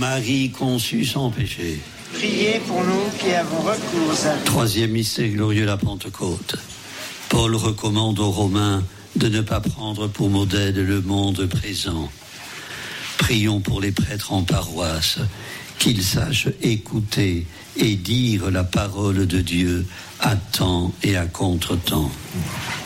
Marie conçue sans péché. Priez pour nous qui avons recours à vous. Troisième mystère glorieux, la Pentecôte. Paul recommande aux Romains de ne pas prendre pour modèle le monde présent. Prions pour les prêtres en paroisse, qu'ils sachent écouter et dire la parole de Dieu à temps et à contre-temps.